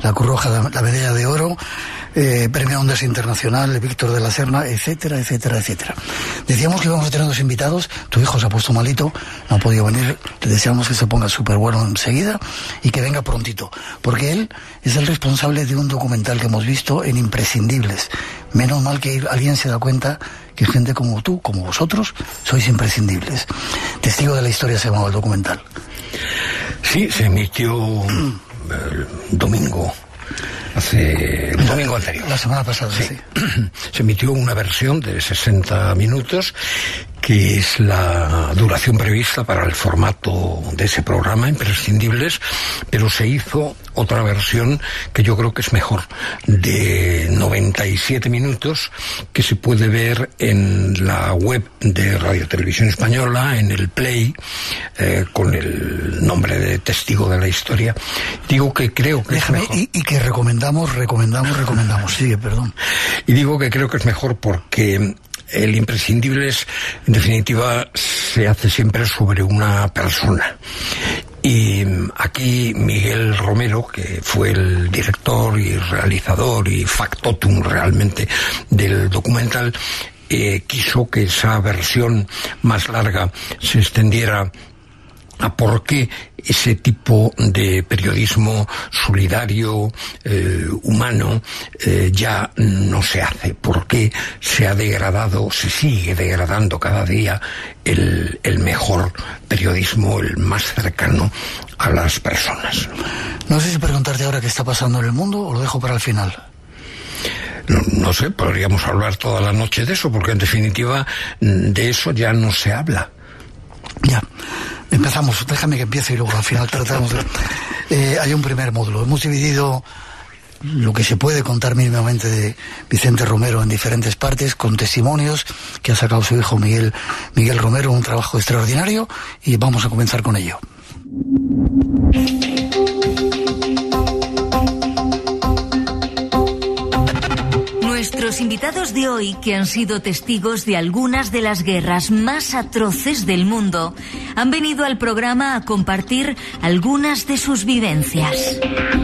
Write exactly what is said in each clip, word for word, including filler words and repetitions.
la Cruz Roja, la, la Medalla de Oro, eh, Premio Ondas Internacional, Víctor de la Serna, etcétera, etcétera, etcétera. Decíamos que íbamos a tener dos invitados. Tu hijo se ha puesto malito, no ha podido venir. Le deseamos que se ponga súper bueno enseguida y que venga prontito, porque él es el responsable de un documental que hemos visto en Imprescindibles. Menos mal que alguien se da cuenta que gente como tú, como vosotros, sois imprescindibles. Testigo de la Historia se llamaba el documental. Sí, se emitió el domingo, hace el domingo anterior. La semana pasada, sí. sí. Se emitió una versión de sesenta minutos, que es la duración prevista para el formato de ese programa, Imprescindibles, pero se hizo otra versión que yo creo que es mejor, de noventa y siete minutos, que se puede ver en la web de Radio Televisión Española, en el Play, eh, con el nombre de Testigo de la Historia. Digo que creo que Déjame, es mejor. Y, y que recomendamos, recomendamos, recomendamos. Sigue, perdón. Y digo que creo que es mejor porque el Imprescindibles, en definitiva, se hace siempre sobre una persona. Y aquí Miguel Romero, que fue el director y realizador y factotum realmente del documental, eh, quiso que esa versión más larga se extendiera a por qué ese tipo de periodismo solidario, eh, humano, eh, ya no se hace. ¿Por qué se ha degradado, se sigue degradando cada día el, el mejor periodismo, el más cercano a las personas? No sé si preguntarte ahora qué está pasando en el mundo o lo dejo para el final. No, no sé, podríamos hablar toda la noche de eso, porque en definitiva de eso ya no se habla. Ya. Empezamos, déjame que empiece y luego al final tratamos de... Eh, hay un primer módulo. Hemos dividido lo que se puede contar mínimamente de Vicente Romero en diferentes partes, con testimonios que ha sacado su hijo Miguel, Miguel Romero, un trabajo extraordinario, y vamos a comenzar con ello. Nuestros invitados de hoy, que han sido testigos de algunas de las guerras más atroces del mundo, han venido al programa a compartir algunas de sus vivencias.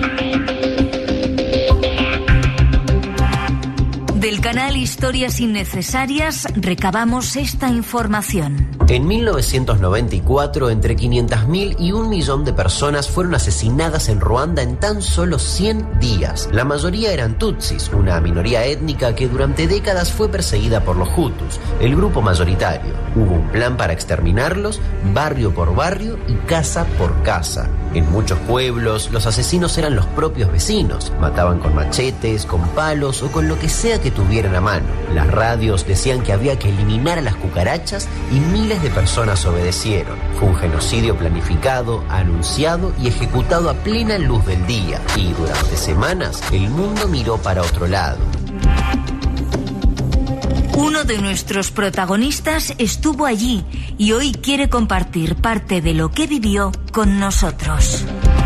Del canal Historias Innecesarias recabamos esta información. En mil novecientos noventa y cuatro, entre quinientas mil y un millón de personas fueron asesinadas en Ruanda en tan solo cien días. La mayoría eran tutsis, una minoría étnica que durante décadas fue perseguida por los hutus, el grupo mayoritario. Hubo un plan para exterminarlos, barrio por barrio y casa por casa. En muchos pueblos, los asesinos eran los propios vecinos. Mataban con machetes, con palos o con lo que sea que tuvieran a mano. Las radios decían que había que eliminar a las cucarachas y miles de personas obedecieron. Fue un genocidio planificado, anunciado y ejecutado a plena luz del día. Y durante semanas, el mundo miró para otro lado. Uno de nuestros protagonistas estuvo allí y hoy quiere compartir parte de lo que vivió con nosotros.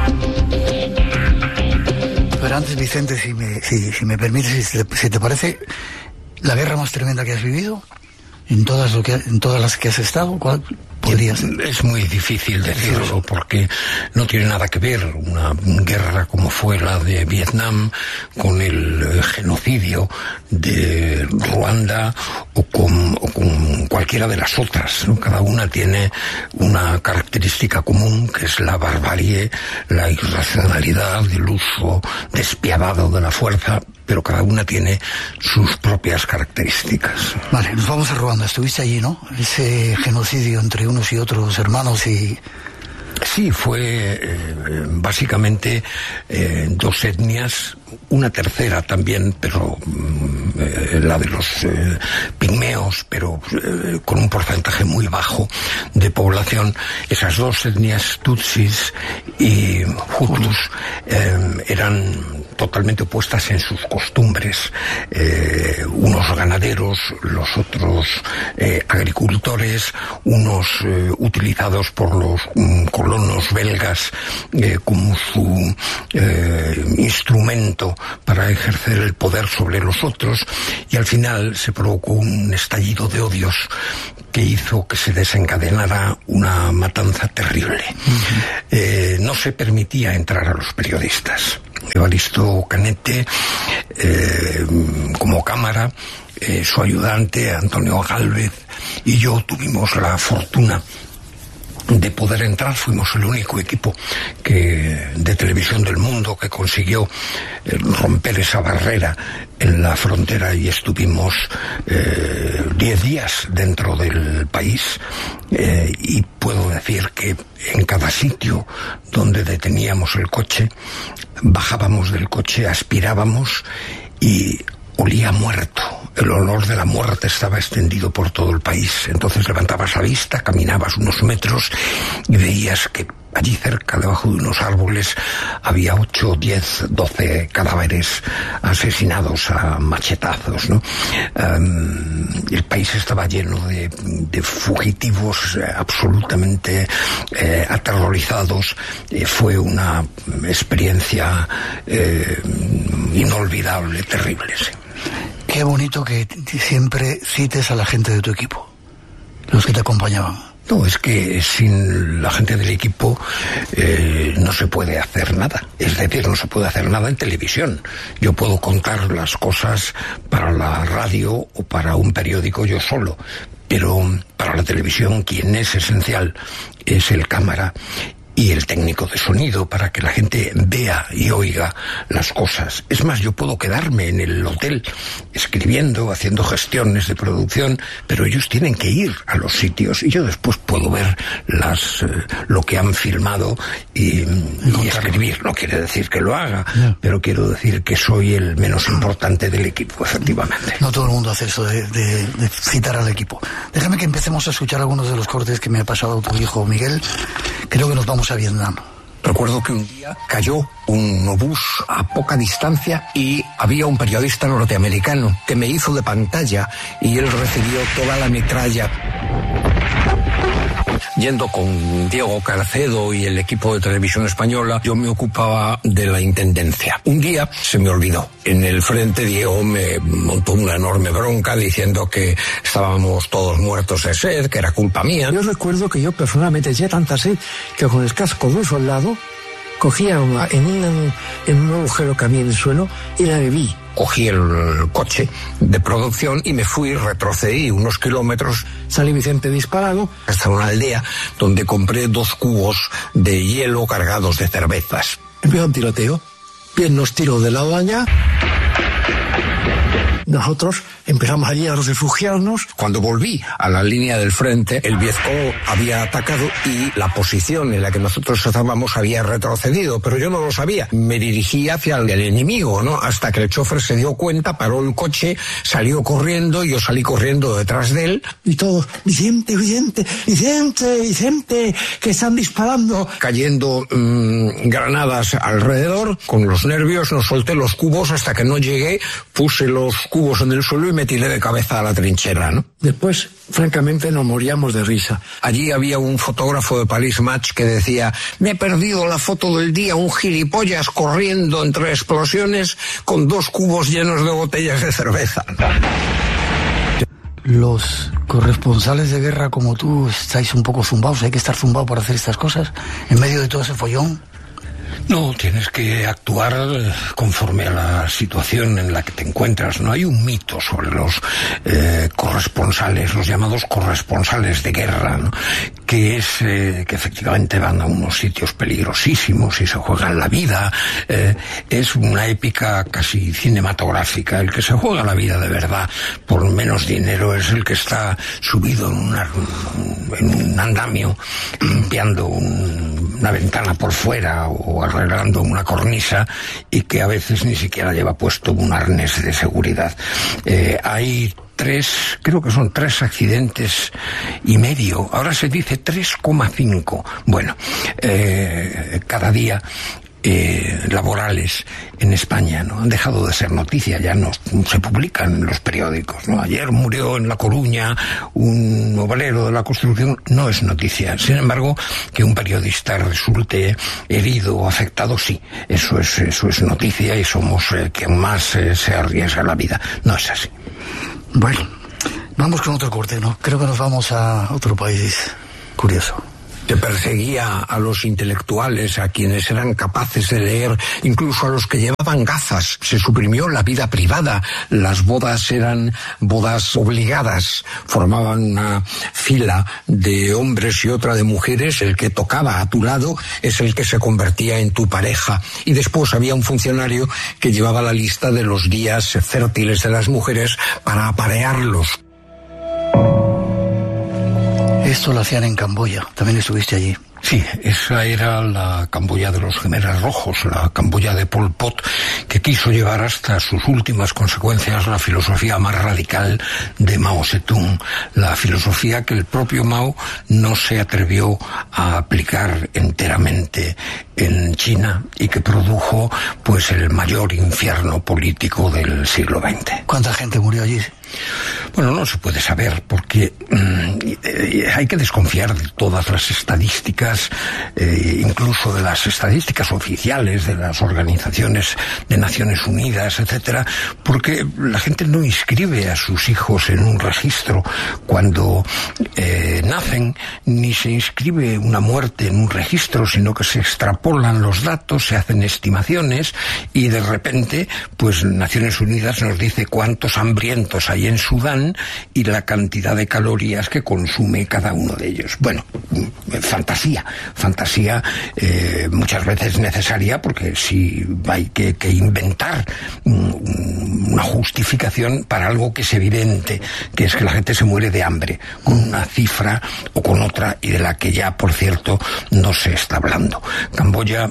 Pero antes, Vicente, si me, si, si me permites, si te, si te parece, la guerra más tremenda que has vivido, en todas, lo que, en todas las que has estado, ¿cuál podría ser? Es muy difícil decirlo porque no tiene nada que ver una guerra como fue la de Vietnam con el genocidio de Ruanda o con, o con cualquiera de las otras, ¿no? Cada una tiene una característica común, que es la barbarie, la irracionalidad, el uso despiadado de la fuerza, pero cada una tiene sus propias características. Vale, nos vamos a Ruanda. Estuviste allí, ¿no? Ese genocidio entre unos y otros hermanos y... Sí, fue eh, básicamente eh, dos etnias, una tercera también, pero eh, la de los eh, pigmeos, pero eh, con un porcentaje muy bajo de población. Esas dos etnias, tutsis y hutus, eh, eran totalmente opuestas en sus costumbres, eh, unos ganaderos, los otros eh, agricultores, unos eh, utilizados por los um, colonos belgas eh, como su eh, instrumento para ejercer el poder sobre los otros, y al final se provocó un estallido de odios que hizo que se desencadenara una matanza terrible. Uh-huh. Eh, no se permitía entrar a los periodistas. Evaristo Cañete, eh, como cámara, eh, su ayudante, Antonio Gálvez, y yo tuvimos la fortuna de poder entrar. Fuimos el único equipo que de televisión del mundo que consiguió eh, romper esa barrera en la frontera, y estuvimos eh, diez días dentro del país, eh, y puedo decir que en cada sitio donde deteníamos el coche, bajábamos del coche, aspirábamos y olía muerto. El olor de la muerte estaba extendido por todo el país. Entonces levantabas la vista, caminabas unos metros y veías que allí cerca, debajo de unos árboles, había ocho, diez, doce cadáveres asesinados a machetazos, ¿no? Um, el país estaba lleno de, de fugitivos eh, absolutamente eh, aterrorizados. Eh, fue una experiencia eh, inolvidable, terrible, sí. Qué bonito que siempre cites a la gente de tu equipo, los que te acompañaban. No, es que sin la gente del equipo eh, no se puede hacer nada. Es decir, no se puede hacer nada en televisión. Yo puedo contar las cosas para la radio o para un periódico yo solo, pero para la televisión quien es esencial es el cámara y el técnico de sonido, para que la gente vea y oiga las cosas. Es más, yo puedo quedarme en el hotel escribiendo, haciendo gestiones de producción, pero ellos tienen que ir a los sitios y yo después puedo ver las eh, lo que han filmado y, y escribir. No quiere decir que lo haga, no, pero quiero decir que soy el menos importante del equipo, efectivamente. No todo el mundo hace eso de, de, de citar al equipo. Déjame que empecemos a escuchar algunos de los cortes que me ha pasado tu hijo Miguel. Creo que nos vamos a Vietnam. Recuerdo que un día cayó un obús a poca distancia y había un periodista norteamericano que me hizo de pantalla y él recibió toda la metralla. Yendo con Diego Carcedo y el equipo de Televisión Española, yo me ocupaba de la intendencia. Un día se me olvidó. En el frente Diego me montó una enorme bronca diciendo que estábamos todos muertos de sed, que era culpa mía. Yo recuerdo que yo personalmente tenía tanta sed que con el casco de un soldado cogía una, en, un, en un agujero que había en el suelo y la bebí. Cogí el coche de producción y me fui, retrocedí unos kilómetros. Salí Vicente disparado hasta una aldea donde compré dos cubos de hielo cargados de cervezas. Empezó un tiroteo. Bien, nos tiró de lado allá. Nosotros empezamos allí a refugiarnos. Cuando volví a la línea del frente, el Vietcong había atacado y la posición en la que nosotros estábamos había retrocedido, pero yo no lo sabía. Me dirigí hacia el enemigo, ¿no? Hasta que el chofer se dio cuenta, paró el coche, salió corriendo, y yo salí corriendo detrás de él. Y todos, Vicente, Vicente, Vicente, Vicente, que están disparando. Cayendo mmm, granadas alrededor, con los nervios no solté los cubos hasta que no llegué, puse los cubos en el suelo y me tiré de cabeza a la trinchera, ¿no? Después, francamente, nos moríamos de risa. Allí había un fotógrafo de Paris Match que decía: me he perdido la foto del día, un gilipollas corriendo entre explosiones con dos cubos llenos de botellas de cerveza. Los corresponsales de guerra como tú estáis un poco zumbados, hay que estar zumbado para hacer estas cosas en medio de todo ese follón. No, tienes que actuar conforme a la situación en la que te encuentras. No hay un mito sobre los eh, corresponsales, los llamados corresponsales de guerra, ¿no? Que es eh, que efectivamente van a unos sitios peligrosísimos y se juegan la vida. Eh, es una épica casi cinematográfica. El que se juega la vida de verdad por menos dinero es el que está subido en, una, en un andamio limpiando un, una ventana por fuera o arreglando una cornisa y que a veces ni siquiera lleva puesto un arnés de seguridad. Eh, hay tres, creo que son tres accidentes y medio, ahora se dice tres coma cinco, bueno, eh, cada día. Eh, laborales en España, ¿no? Han dejado de ser noticia, ya no se publican en los periódicos, ¿no? Ayer murió en La Coruña un obrero de la construcción, no es noticia. Sin embargo, que un periodista resulte herido o afectado, sí, eso es, eso es noticia y somos eh, quien más eh, se arriesga la vida. No es así. Bueno, Vamos con otro corte, ¿no? Creo que nos vamos a otro país curioso. Que perseguía a los intelectuales, a quienes eran capaces de leer, incluso a los que llevaban gafas. Se suprimió la vida privada. Las bodas eran bodas obligadas. Formaban una fila de hombres y otra de mujeres. El que tocaba a tu lado es el que se convertía en tu pareja. Y después había un funcionario que llevaba la lista de los días fértiles de las mujeres para aparearlos. Esto lo hacían en Camboya, también estuviste allí. Sí, esa era la Camboya de los Khmeres Rojos, la Camboya de Pol Pot, que quiso llevar hasta sus últimas consecuencias la filosofía más radical de Mao Zedong, la filosofía que el propio Mao no se atrevió a aplicar enteramente en China y que produjo pues el mayor infierno político del siglo veinte. ¿Cuánta gente murió allí? Bueno, no se puede saber porque eh, hay que desconfiar de todas las estadísticas, eh, incluso de las estadísticas oficiales de las organizaciones de Naciones Unidas, etcétera, porque la gente no inscribe a sus hijos en un registro cuando eh, nacen, ni se inscribe una muerte en un registro, sino que se extrapolan los datos, se hacen estimaciones y de repente, pues Naciones Unidas nos dice cuántos hambrientos hay en Sudán y la cantidad de calorías que consume cada uno de ellos. Bueno, fantasía, fantasía eh, muchas veces necesaria porque si hay que, que inventar una justificación para algo que es evidente, que es que la gente se muere de hambre, con una cifra o con otra y de la que ya, por cierto, no se está hablando. Camboya,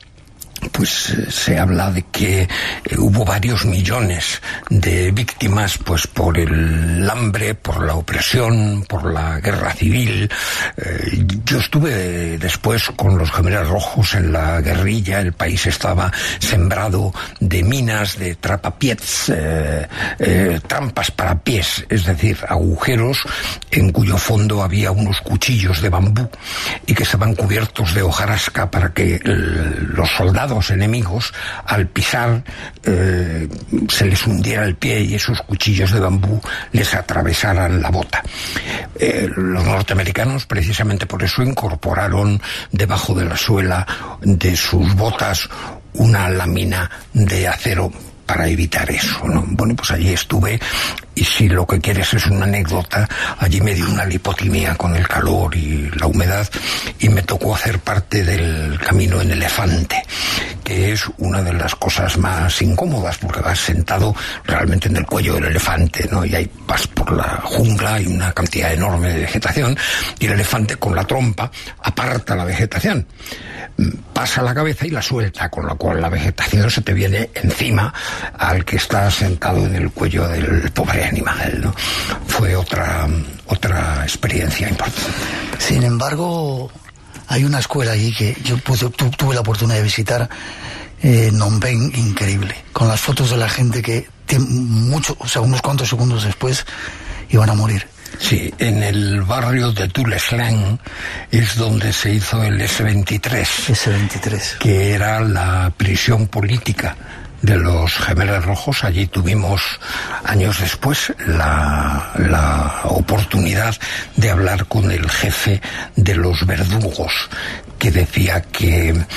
pues eh, se habla de que eh, hubo varios millones de víctimas pues por el hambre, por la opresión, por la guerra civil. Eh, yo estuve después con los Khmeres Rojos en la guerrilla. El país estaba sembrado de minas, de trapapiés, eh, eh, trampas para pies, es decir, agujeros en cuyo fondo había unos cuchillos de bambú y que estaban cubiertos de hojarasca para que el, los soldados enemigos al pisar eh, se les hundiera el pie y esos cuchillos de bambú les atravesaran la bota. Eh, los norteamericanos precisamente por eso incorporaron debajo de la suela de sus botas una lámina de acero para evitar eso, ¿no? Bueno, pues allí estuve y si lo que quieres es una anécdota, allí me dio una lipotimia con el calor y la humedad y me tocó hacer parte del camino en elefante, que es una de las cosas más incómodas porque vas sentado realmente en el cuello del elefante, ¿no? Y ahí vas por la jungla y una cantidad enorme de vegetación y el elefante con la trompa aparta la vegetación, pasa la cabeza y la suelta, con lo cual la vegetación se te viene encima al que está sentado en el cuello del pobre animal, ¿no? Fue otra otra experiencia importante. Sin embargo, hay una escuela allí que yo pude, tu, tuve la oportunidad de visitar, eh, Phnom Penh, increíble, con las fotos de la gente que mucho, o sea, unos cuantos segundos después iban a morir. Sí, en el barrio de Tuleslang es donde se hizo el ese veintitrés. ese veintitrés. Que era la prisión política de los Khmeres Rojos. Allí tuvimos años después la, la oportunidad de hablar con el jefe de los verdugos, que decía que eh,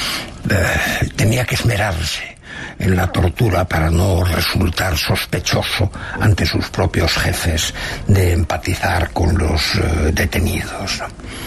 tenía que esmerarse en la tortura para no resultar sospechoso ante sus propios jefes de empatizar con los uh, detenidos.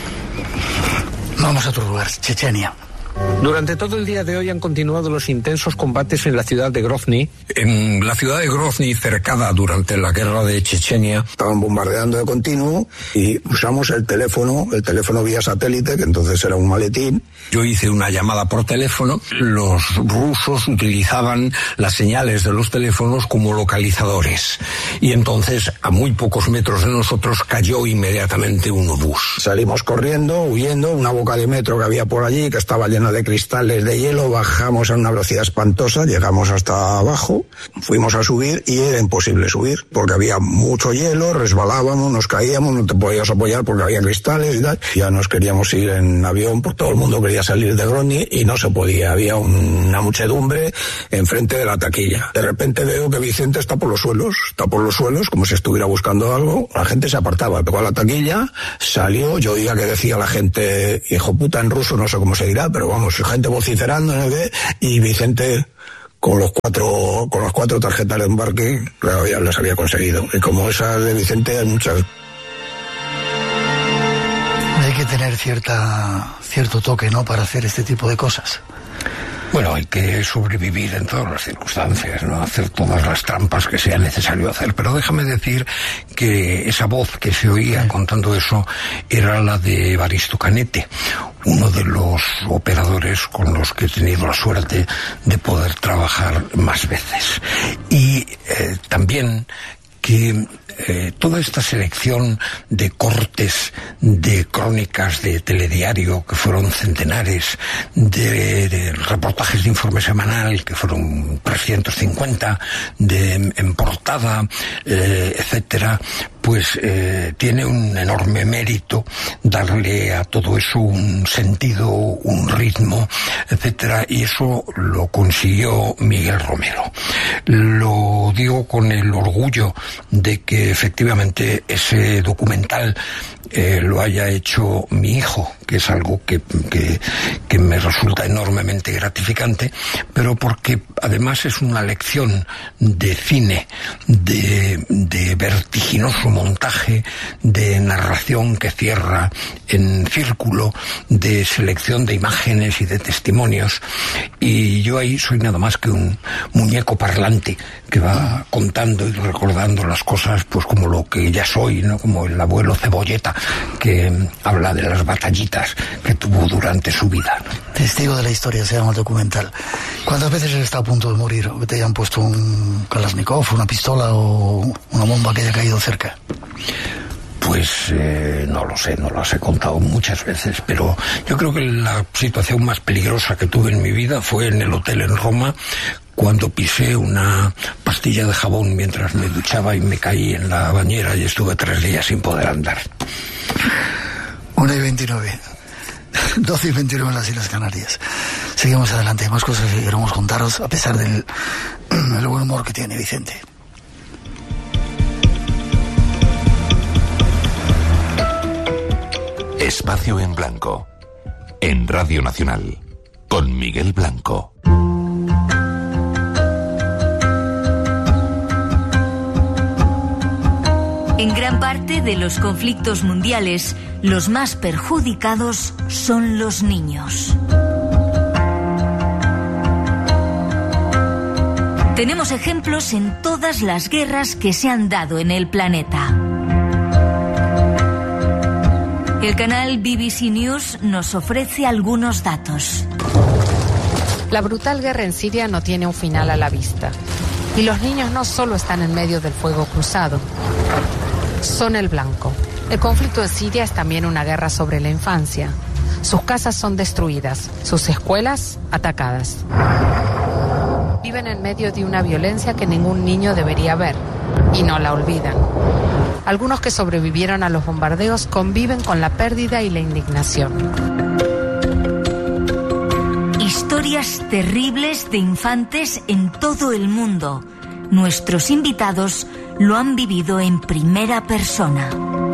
Vamos a otro lugar, Chechenia. Durante todo el día de hoy han continuado los intensos combates en la ciudad de Grozny. En la ciudad de Grozny, cercada durante la guerra de Chechenia, estaban bombardeando de continuo y usamos el teléfono, el teléfono vía satélite, que entonces era un maletín. Yo hice una llamada por teléfono. Los rusos utilizaban las señales de los teléfonos como localizadores. Y entonces, a muy pocos metros de nosotros, cayó inmediatamente un obús. Salimos corriendo, huyendo, una boca de metro que había por allí, que estaba llena llena de cristales de hielo, bajamos a una velocidad espantosa, llegamos hasta abajo, fuimos a subir y era imposible subir, porque había mucho hielo, resbalábamos, nos caíamos, no te podías apoyar porque había cristales y tal. Ya nos queríamos ir en avión, porque todo el mundo quería salir de Grozny y no se podía, había una muchedumbre enfrente de la taquilla. De repente veo que Vicente está por los suelos, está por los suelos, como si estuviera buscando algo, la gente se apartaba, pegó a la taquilla, salió, yo oía que decía la gente, hijo puta en ruso, no sé cómo se dirá, pero vamos, gente vociferando, ¿no? Y Vicente con los cuatro, con las cuatro tarjetas de embarque, claro, ya las había conseguido. Y como esas de Vicente hay muchas. Hay que tener cierta, cierto toque, ¿no?, para hacer este tipo de cosas. Bueno, hay que sobrevivir en todas las circunstancias, ¿no? Hacer todas las trampas que sea necesario hacer. Pero déjame decir que esa voz que se oía contando eso era la de Evaristo Canete, uno de los operadores con los que he tenido la suerte de poder trabajar más veces. Y eh, también que eh, toda esta selección de cortes, de crónicas de telediario, que fueron centenares, de, de reportajes de informe semanal, que fueron trescientos cincuenta, de en portada, eh, etcétera, pues eh, tiene un enorme mérito darle a todo eso un sentido, un ritmo, etcétera, y eso lo consiguió Miguel Romero. Lo digo con el orgullo de que efectivamente ese documental eh, lo haya hecho mi hijo, que es algo que, que, que me resulta enormemente gratificante, pero porque además es una lección de cine, de, de vertiginoso montaje, de narración que cierra en círculo, de selección de imágenes y de testimonios, y yo ahí soy nada más que un muñeco parlante que va contando y recordando las cosas pues como lo que ya soy, ¿no? Como el abuelo Cebolleta, que habla de las batallitas que tuvo durante su vida, ¿no? Testigo de la historia se llama el documental. ¿Cuántas veces está a punto de morir o que te hayan puesto un Kalashnikov, una pistola o una bomba que haya caído cerca? Pues eh, no lo sé, no las he contado muchas veces, pero yo creo que la situación más peligrosa que tuve en mi vida fue en el hotel en Roma, cuando pisé una pastilla de jabón mientras me duchaba y me caí en la bañera y estuve tres días sin poder andar. una y veintinueve. doce y veintinueve en las Islas Canarias. Seguimos adelante, hay más cosas que queremos contaros, a pesar del el buen humor que tiene Vicente. Espacio en Blanco, en Radio Nacional, con Miguel Blanco. En gran parte de los conflictos mundiales, los más perjudicados son los niños. Tenemos ejemplos en todas las guerras que se han dado en el planeta. El canal B B C News nos ofrece algunos datos. La brutal guerra en Siria no tiene un final a la vista. Y los niños no solo están en medio del fuego cruzado, son el blanco. El conflicto de Siria es también una guerra sobre la infancia. Sus casas son destruidas, sus escuelas atacadas. Viven en medio de una violencia que ningún niño debería ver y no la olvidan. Algunos que sobrevivieron a los bombardeos conviven con la pérdida y la indignación. Historias terribles de infantes en todo el mundo. Nuestros invitados lo han vivido en primera persona.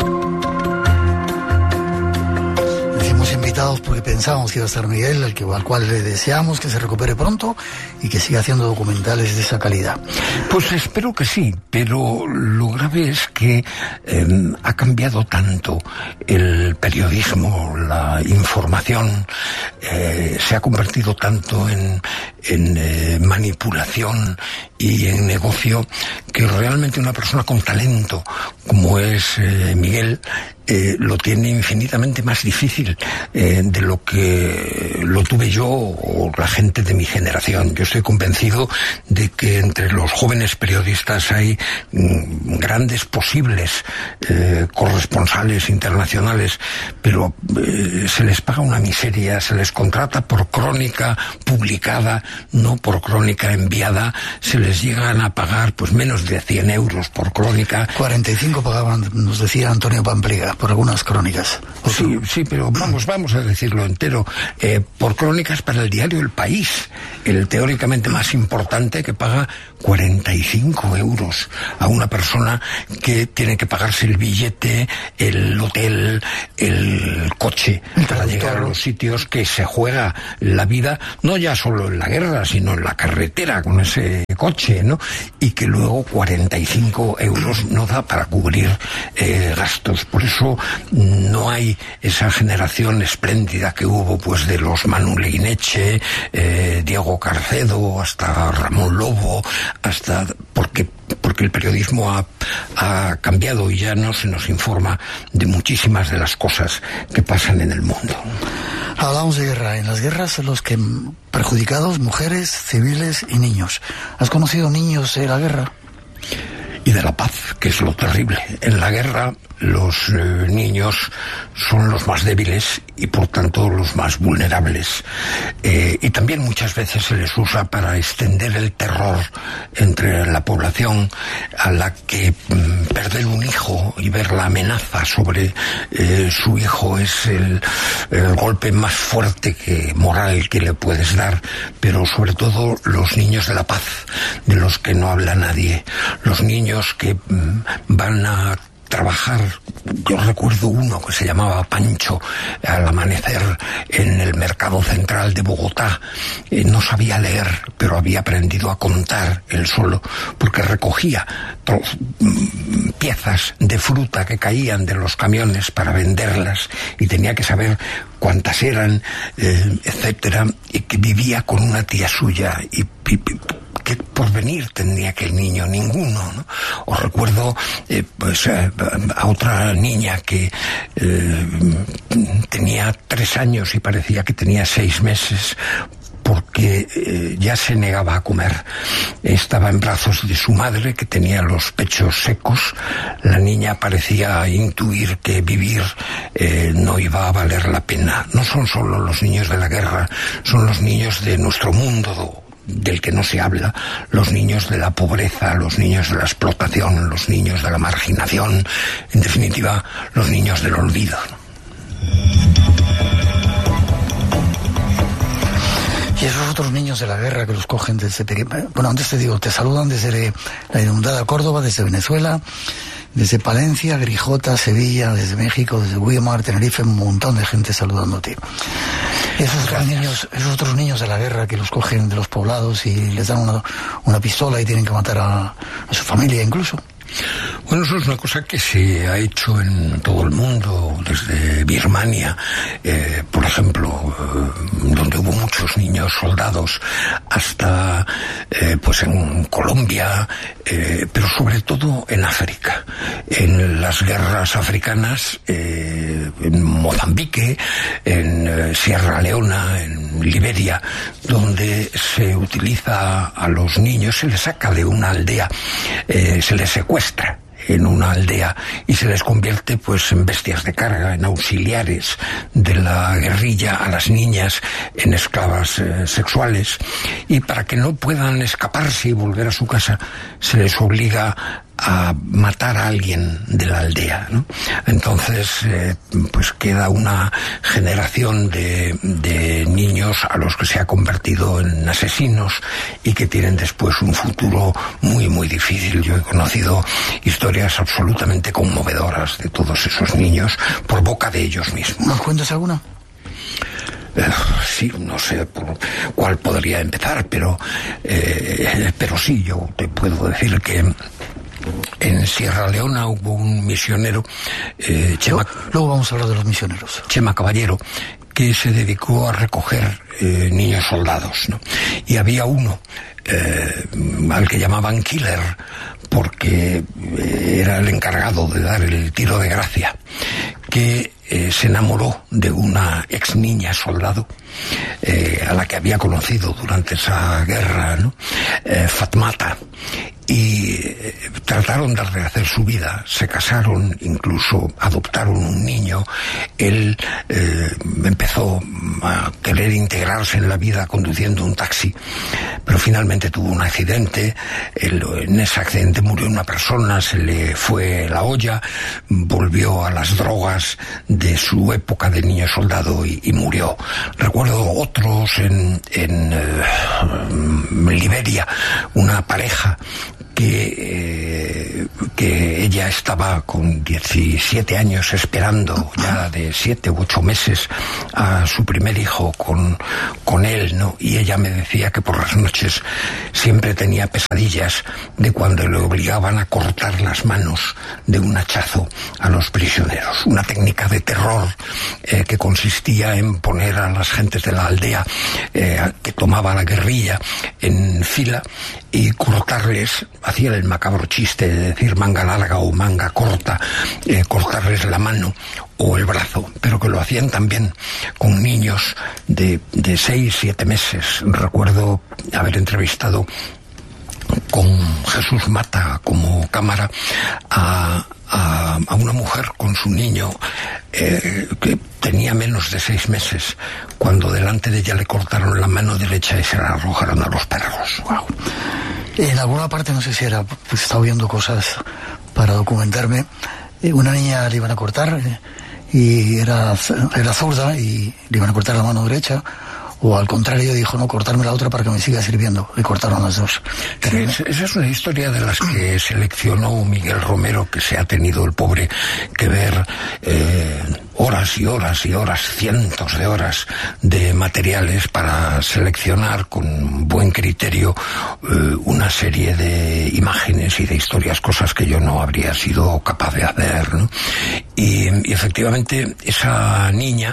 Decimos invitados porque pensábamos que iba a estar Miguel, al, que, al cual le deseamos que se recupere pronto y que siga haciendo documentales de esa calidad. Pues espero que sí, pero lo grave es que eh, ha cambiado tanto el periodismo, la información, eh, se ha convertido tanto en, en eh, manipulación y en negocio, que realmente una persona con talento, como es eh, Miguel, eh, lo tiene infinitamente más difícil eh, de lo que lo tuve yo o la gente de mi generación. Yo estoy convencido de que entre los jóvenes periodistas hay mm, grandes posibles eh, corresponsales internacionales, pero eh, se les paga una miseria, se les contrata por crónica publicada, no por crónica enviada, se les llegan a pagar pues menos de cien euros por crónica. cuarenta y cinco pagaban, nos decía Antonio Pampliega, por algunas crónicas. Sí, sí, pero vamos, vamos a decirlo entero, eh, por crónicas para el diario El País, el teóricamente más importante, que paga cuarenta y cinco euros a una persona que tiene que pagarse el billete, el hotel, el coche, para llegar a los sitios, que se juega la vida, no ya solo en la guerra, sino en la carretera con ese coche, ¿no? Y que luego cuarenta y cinco euros no da para cubrir eh, gastos. Por eso no hay esa generación espléndida que hubo, pues, de los Manu Leineche, eh, Diego Carcedo, hasta Ramón Lobo, hasta porque porque el periodismo ha, ha cambiado y ya no se nos informa de muchísimas de las cosas que pasan en el mundo. Hablamos de guerra. En las guerras, los que perjudicados, mujeres, civiles y niños. ¿Has conocido niños de la guerra? Y de la paz, que es lo terrible. En la guerra los eh, niños son los más débiles y por tanto los más vulnerables. Eh, y también muchas veces se les usa para extender el terror entre la población, a la que mm, perder un hijo y ver la amenaza sobre eh, su hijo es el, el golpe más fuerte que moral que le puedes dar. Pero sobre todo los niños de la paz, de los que no habla nadie, los niños que mm, van a trabajar. Yo recuerdo uno que se llamaba Pancho, al amanecer en el mercado central de Bogotá. Eh, no sabía leer, pero había aprendido a contar él solo, porque recogía piezas de fruta que caían de los camiones para venderlas y tenía que saber cuántas eran, eh, etcétera, y que vivía con una tía suya y, y ¿qué porvenir tenía aquel niño? Ninguno, ¿no? Os recuerdo eh, pues, eh, a otra niña que eh, tenía tres años y parecía que tenía seis meses, porque eh, ya se negaba a comer. Estaba en brazos de su madre, que tenía los pechos secos. La niña parecía intuir que vivir eh, no iba a valer la pena. No son solo los niños de la guerra, son los niños de nuestro mundo, del que no se habla, los niños de la pobreza, los niños de la explotación, los niños de la marginación, en definitiva, los niños del olvido. Y esos otros niños de la guerra que los cogen desde... Bueno, antes te digo, te saludan desde la inundada Córdoba, desde Venezuela, desde Palencia, Grijota, Sevilla, desde México, desde Weimar, Tenerife, un montón de gente saludándote. Esos otros niños, esos otros niños de la guerra que los cogen de los poblados y les dan una, una pistola y tienen que matar a, a su familia incluso. Bueno, eso es una cosa que se ha hecho en todo el mundo, desde Birmania, eh, por ejemplo, eh, donde hubo muchos niños soldados, hasta eh, pues en Colombia, eh, pero sobre todo en África, en las guerras africanas, eh, en Mozambique, en eh, Sierra Leona, en Liberia, donde se utiliza a los niños, se les saca de una aldea, eh, se les secuestra en una aldea y se les convierte pues en bestias de carga, en auxiliares de la guerrilla, a las niñas en esclavas eh, sexuales, y para que no puedan escaparse y volver a su casa se les obliga a matar a alguien de la aldea, ¿no? Entonces eh, pues queda una generación de, de niños a los que se ha convertido en asesinos y que tienen después un futuro muy muy difícil. Yo he conocido historias absolutamente conmovedoras de todos esos niños por boca de ellos mismos. ¿Nos cuentas alguna? Eh, sí, no sé por cuál podría empezar, pero eh, pero sí, yo te puedo decir que en Sierra Leona hubo un misionero, eh, Chema, luego vamos a hablar de los misioneros. Chema Caballero, que se dedicó a recoger eh, niños soldados, ¿no? Y había uno eh, al que llamaban Killer, porque era el encargado de dar el tiro de gracia, que eh, se enamoró de una ex niña soldado eh, a la que había conocido durante esa guerra, ¿no? eh, Fatmata, y eh, trataron de rehacer su vida, se casaron, incluso adoptaron un niño. Él eh, empezó a querer integrarse en la vida conduciendo un taxi, pero finalmente tuvo un accidente. Él, en ese accidente murió una persona, se le fue la olla, volvió a las drogas de su época de niño soldado y, y murió. Recuerdo otros en, en eh, Liberia, una pareja que, eh, que ella estaba con diecisiete años esperando ya de siete u ocho meses a su primer hijo con, con él, ¿no? Y ella me decía que por las noches siempre tenía pesadillas de cuando le obligaban a cortar las manos de un hachazo a los prisioneros. Una técnica de terror eh, que consistía en poner a las gentes de la aldea eh, que tomaba la guerrilla en fila y cortarles, hacían el macabro chiste de decir manga larga o manga corta, eh, cortarles la mano o el brazo, pero que lo hacían también con niños de, de seis, siete meses. Recuerdo haber entrevistado con Jesús Mata como cámara a, a, a una mujer con su niño eh, que tenía menos de seis meses, cuando delante de ella le cortaron la mano derecha y se la arrojaron a los perros. Wow. En alguna parte, no sé si era, pues estaba viendo cosas para documentarme, una niña le iban a cortar y era, era zurda y le iban a cortar la mano derecha, o al contrario dijo, no, cortarme la otra para que me siga sirviendo. Le cortaron las dos. Sí, esa es una historia de las que seleccionó Miguel Romero, que se ha tenido el pobre que ver eh, horas y horas y horas, cientos de horas de materiales para seleccionar con buen criterio eh, una serie de imágenes y de historias, cosas que yo no habría sido capaz de hacer, ¿no? Y, y efectivamente esa niña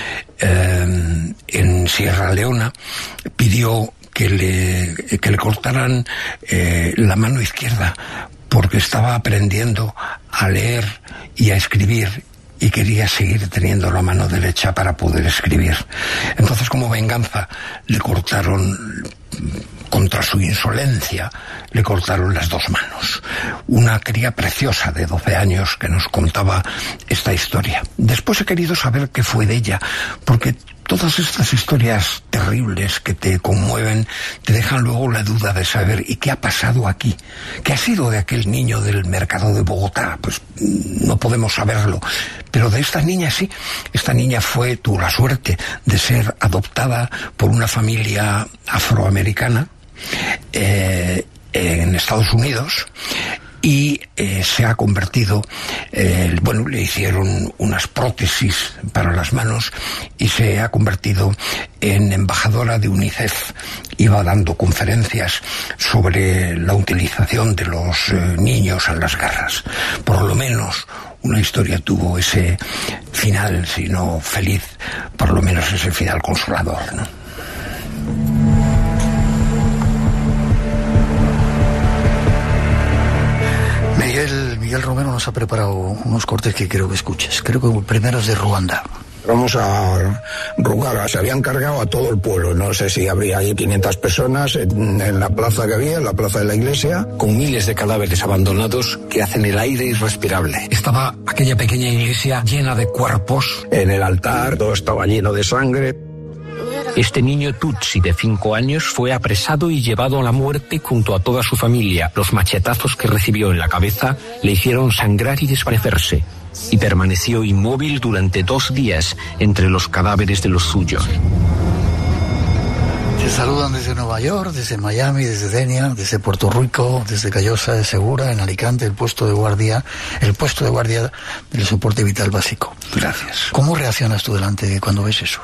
eh, en Sierra Leona pidió que le, que le cortaran eh, la mano izquierda porque estaba aprendiendo a leer y a escribir y quería seguir teniendo la mano derecha para poder escribir. Entonces, como venganza, le cortaron, contra su insolencia, le cortaron las dos manos. Una cría preciosa de doce años que nos contaba esta historia. Después he querido saber qué fue de ella, porque todas estas historias terribles que te conmueven te dejan luego la duda de saber ¿y qué ha pasado aquí? ¿Qué ha sido de aquel niño del mercado de Bogotá? Pues no podemos saberlo. Pero de esta niña sí. Esta niña fue, tuvo la suerte de ser adoptada por una familia afroamericana eh, en Estados Unidos. Y eh, se ha convertido, eh, bueno, le hicieron unas prótesis para las manos y se ha convertido en embajadora de UNICEF. Iba dando conferencias sobre la utilización de los eh, niños en las guerras. Por lo menos una historia tuvo ese final, si no feliz, por lo menos ese final consolador, ¿no? Miguel, Miguel Romero nos ha preparado unos cortes que quiero que escuches. Creo que el primero es de Ruanda. Vamos a Ruanda, se habían cargado a todo el pueblo, no sé si habría ahí quinientas personas en, en la plaza que había, en la plaza de la iglesia. Con miles de cadáveres abandonados que hacen el aire irrespirable. Estaba aquella pequeña iglesia llena de cuerpos. En el altar todo estaba lleno de sangre. Este niño Tutsi de cinco años fue apresado y llevado a la muerte junto a toda su familia. Los machetazos que recibió en la cabeza le hicieron sangrar y desvanecerse. Y permaneció inmóvil durante dos días entre los cadáveres de los suyos. Te saludan desde Nueva York, desde Miami, desde Denia, desde Puerto Rico, desde Callosa de Segura, en Alicante, el puesto de guardia, el puesto de guardia del soporte vital básico. Gracias. ¿Cómo reaccionas tú delante cuando ves eso?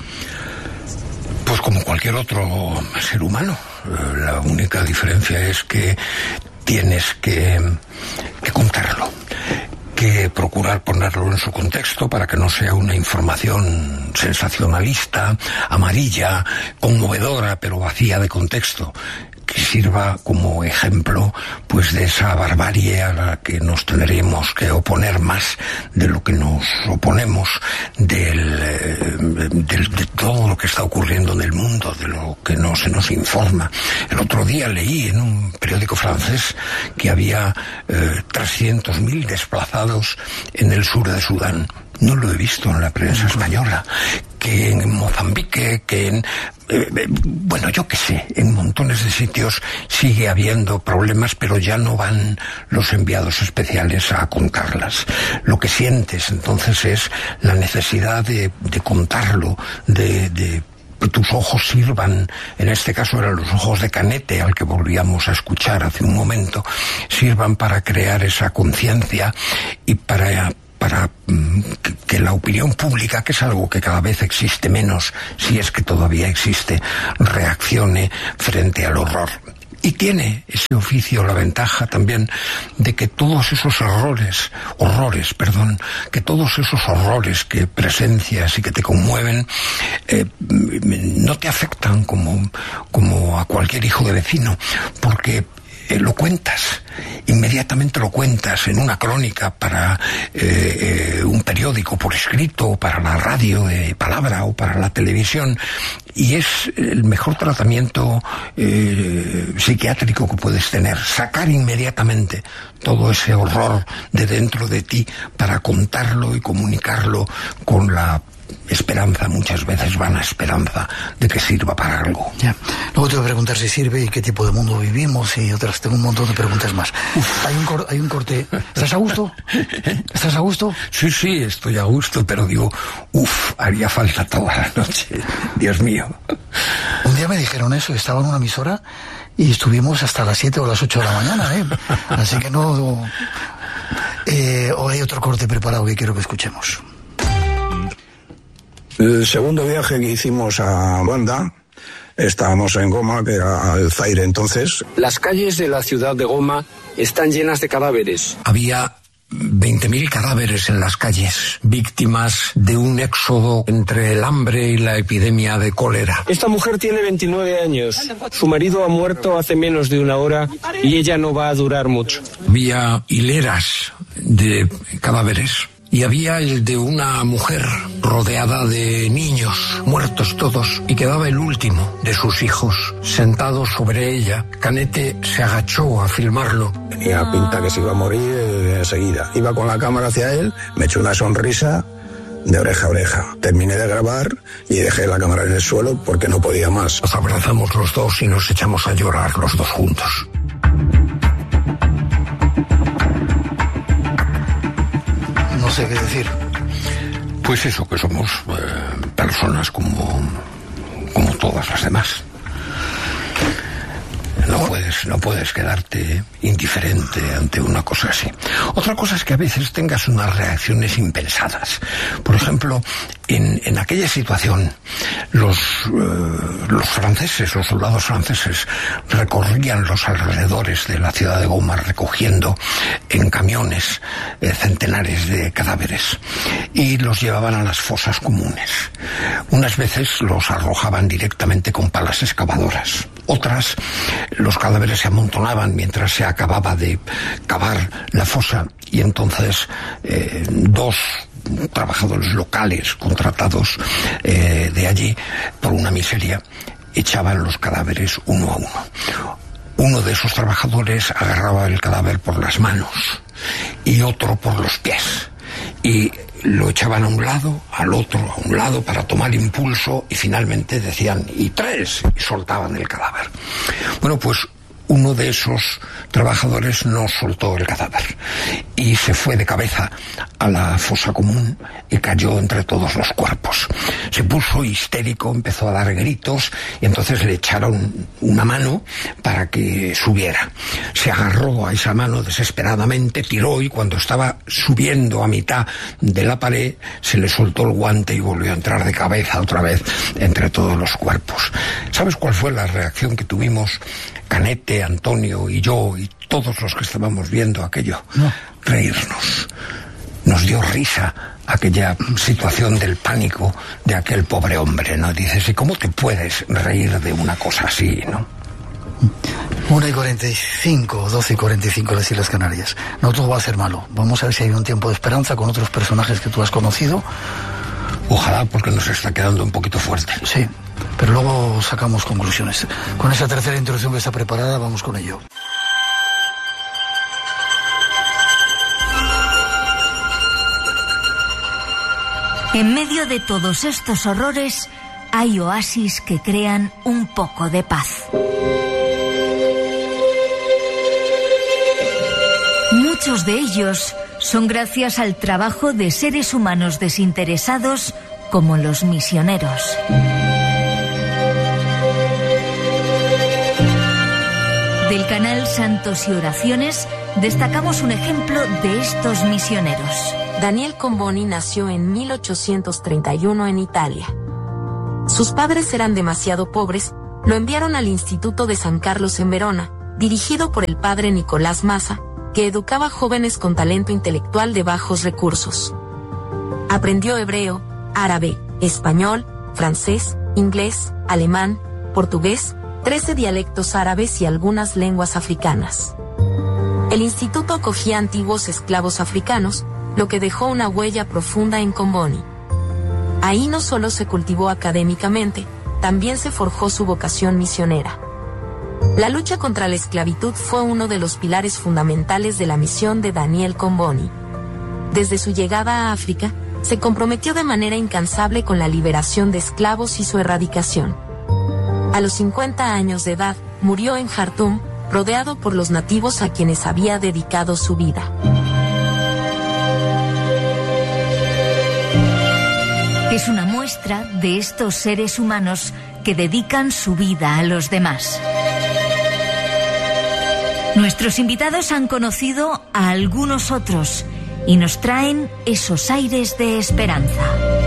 Pues como cualquier otro ser humano. La única diferencia es que tienes que, que contarlo, que procurar ponerlo en su contexto para que no sea una información sensacionalista, amarilla, conmovedora, pero vacía de contexto. que sirva como ejemplo pues de esa barbarie a la que nos tendremos que oponer más de lo que nos oponemos, del, eh, del, de todo lo que está ocurriendo en el mundo, de lo que no se nos informa. El otro día leí en un periódico francés que había eh, trescientos mil desplazados en el sur de Sudán. No lo he visto en la prensa española. Que en Mozambique, que en... Eh, eh, bueno, yo qué sé, en montones de sitios sigue habiendo problemas, pero ya no van los enviados especiales a contarlas. Lo que sientes entonces es la necesidad de, de contarlo, de... de que tus ojos sirvan, en este caso eran los ojos de Canete, al que volvíamos a escuchar hace un momento, sirvan para crear esa conciencia y para... para que, que la opinión pública, que es algo que cada vez existe menos, si es que todavía existe, reaccione frente al horror. Y tiene ese oficio la ventaja también de que todos esos errores, horrores, perdón, que todos esos horrores que presencias y que te conmueven, eh, no te afectan como, como a cualquier hijo de vecino, porque Eh, lo cuentas, inmediatamente lo cuentas en una crónica para eh, eh, un periódico por escrito, para la radio de palabra o para la televisión, y es el mejor tratamiento eh, psiquiátrico que puedes tener, sacar inmediatamente todo ese horror de dentro de ti para contarlo y comunicarlo con la esperanza, muchas veces vana esperanza, de que sirva para algo. Ya. Luego te voy a preguntar si sirve y qué tipo de mundo vivimos y otras. Tengo un montón de preguntas más. Hay un, cor hay un corte. ¿Estás a gusto? ¿Estás a gusto? Sí, sí, estoy a gusto, pero digo, uff, haría falta toda la noche. Dios mío. Un día me dijeron eso, estaba en una emisora y estuvimos hasta las siete o las ocho de la mañana, ¿eh? Así que no... no eh, o hay otro corte preparado que quiero que escuchemos. El segundo viaje que hicimos a Luanda, estábamos en Goma, que era el Zaire entonces. Las calles de la ciudad de Goma están llenas de cadáveres. Había veinte mil cadáveres en las calles, víctimas de un éxodo entre el hambre y la epidemia de cólera. Esta mujer tiene veintinueve años. Su marido ha muerto hace menos de una hora y ella no va a durar mucho. Había hileras de cadáveres. Y había el de una mujer rodeada de niños, muertos todos, y quedaba el último de sus hijos sentado sobre ella. Canete se agachó a filmarlo. Tenía pinta que se iba a morir enseguida. Iba con la cámara hacia él, me echó una sonrisa de oreja a oreja. Terminé de grabar y dejé la cámara en el suelo porque no podía más. Nos abrazamos los dos y nos echamos a llorar los dos juntos. No sé qué decir. Pues eso, que somos eh, personas como, como todas las demás. No puedes, no puedes quedarte indiferente ante una cosa así. Otra cosa es que a veces tengas unas reacciones impensadas. Por ejemplo, en, en aquella situación, los, eh, los franceses, los soldados franceses, recorrían los alrededores de la ciudad de Goma recogiendo en camiones eh, centenares de cadáveres y los llevaban a las fosas comunes. Unas veces los arrojaban directamente con palas excavadoras. Otras, los cadáveres se amontonaban mientras se acababa de cavar la fosa y entonces eh, dos trabajadores locales contratados eh, de allí por una miseria echaban los cadáveres uno a uno. Uno de esos trabajadores agarraba el cadáver por las manos y otro por los pies y lo echaban a un lado, al otro a un lado para tomar impulso y finalmente decían y tres y soltaban el cadáver. Bueno, pues uno de esos trabajadores no soltó el cadáver y se fue de cabeza a la fosa común y cayó entre todos los cuerpos. Se puso histérico, empezó a dar gritos y entonces le echaron una mano para que subiera. Se agarró a esa mano desesperadamente, tiró y cuando estaba subiendo a mitad de la pared se le soltó el guante y volvió a entrar de cabeza otra vez entre todos los cuerpos. ¿Sabes cuál fue la reacción que tuvimos Canete, Antonio y yo y todos los que estábamos viendo aquello? No. Reírnos. Nos dio risa aquella situación del pánico de aquel pobre hombre, ¿no? Dices, ¿y cómo te puedes reír de una cosa así, no? una y cuarenta y cinco, doce y cuarenta y cinco las Islas Canarias. No todo va a ser malo. Vamos a ver si hay un tiempo de esperanza con otros personajes que tú has conocido. Ojalá, porque nos está quedando un poquito fuerte. Sí, pero luego sacamos conclusiones. Con esa tercera introducción que está preparada, vamos con ello. En medio de todos estos horrores, hay oasis que crean un poco de paz. Muchos de ellos son gracias al trabajo de seres humanos desinteresados como los misioneros. Del canal Santos y Oraciones destacamos un ejemplo de estos misioneros. Daniel Comboni nació en mil ochocientos treinta y uno en Italia. Sus padres eran demasiado pobres, lo enviaron al Instituto de San Carlos en Verona, dirigido por el padre Nicolás Massa, que educaba jóvenes con talento intelectual de bajos recursos. Aprendió hebreo, árabe, español, francés, inglés, alemán, portugués, trece dialectos árabes y algunas lenguas africanas. El instituto acogía antiguos esclavos africanos, lo que dejó una huella profunda en Comboni. Ahí no solo se cultivó académicamente, también se forjó su vocación misionera. La lucha contra la esclavitud fue uno de los pilares fundamentales de la misión de Daniel Comboni. Desde su llegada a África, se comprometió de manera incansable con la liberación de esclavos y su erradicación. A los cincuenta años de edad, murió en Jartum, rodeado por los nativos a quienes había dedicado su vida. Es una muestra de estos seres humanos que dedican su vida a los demás. Nuestros invitados han conocido a algunos otros y nos traen esos aires de esperanza.